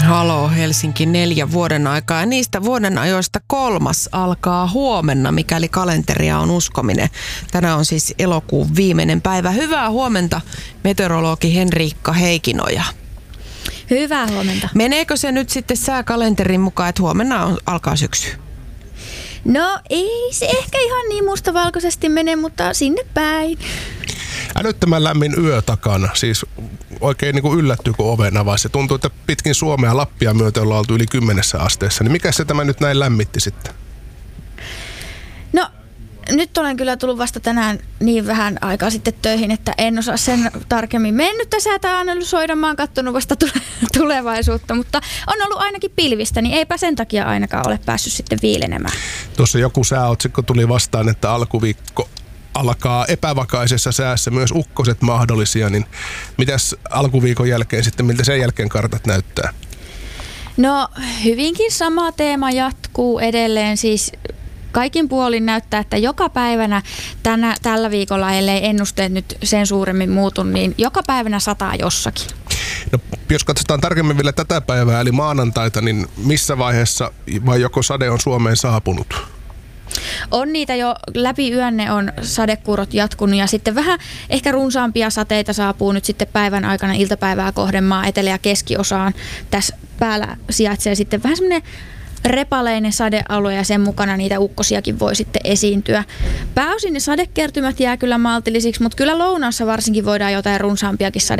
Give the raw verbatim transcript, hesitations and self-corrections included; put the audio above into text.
Halo Helsinki neljä vuoden aikaa ja niistä vuoden ajoista kolmas alkaa huomenna, mikäli kalenteria on uskominen. Tänään on siis elokuun viimeinen päivä. Hyvää huomenta, meteorologi Henriikka Heikinoja. Hyvää huomenta. Meneekö se nyt sitten sääkalenterin mukaan, että huomenna on, alkaa syksy? No ei se ehkä ihan niin mustavalkoisesti mene, mutta sinne päin. Älyttömän lämmin yö takana, siis oikein niin kuin yllättyy, kun oven avasi. Tuntuu, että pitkin Suomea Lappia myöten ollaan oltu yli kymmenessä asteessa. Niin mikä se tämä nyt näin lämmitti sitten? No nyt olen kyllä tullut vasta tänään niin vähän aikaa sitten töihin, että en osaa sen tarkemmin mennyttä säätä analysoida. Mä oon katsonut vasta tulevaisuutta, mutta on ollut ainakin pilvistä, niin eipä sen takia ainakaan ole päässyt sitten viilenemään. Tuossa joku sääotsikko tuli vastaan, että alkuviikko alkaa epävakaisessa säässä, myös ukkoset mahdollisia, niin mitäs alkuviikon jälkeen sitten, miltä sen jälkeen kartat näyttää? No hyvinkin sama teema jatkuu edelleen, siis kaikin puolin näyttää, että joka päivänä tänä, tällä viikolla, ellei ennusteet nyt sen suuremmin muutu, niin joka päivänä sataa jossakin. No, jos katsotaan tarkemmin vielä tätä päivää, eli maanantaita, niin missä vaiheessa vai joko sade on Suomeen saapunut? On niitä jo läpi yönne on sadekuurot jatkunut ja sitten vähän ehkä runsaampia sateita saapuu nyt sitten päivän aikana iltapäivää kohden maa etelä- ja keskiosaan. Tässä päällä sijaitsee sitten vähän semmoinen repaleinen sadealue ja sen mukana niitä ukkosiakin voi sitten esiintyä. Pääosin ne sadekertymät jää kyllä maltillisiksi, mutta kyllä lounaassa varsinkin voidaan jotain runsaampiakin sade